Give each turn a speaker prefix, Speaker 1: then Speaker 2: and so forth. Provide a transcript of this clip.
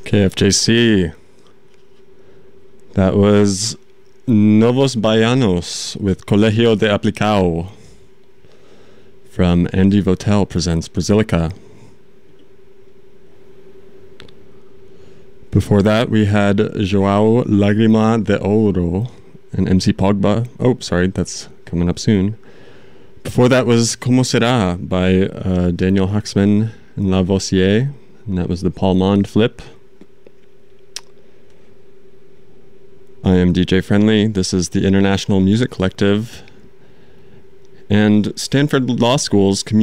Speaker 1: KFJC. That was Novos Baianos with Colegio de Aplicao from Andy Votel Presents Brazilica. Before that, we had João Lágrima de Ouro and MC Pogba. Oh, sorry, that's coming up soon. Before that was Como Será by Daniel Huxman and Lavoisier, and that was the Paul Mond flip. I am DJ Friendly. This is the International Music Collective and Stanford Law School's community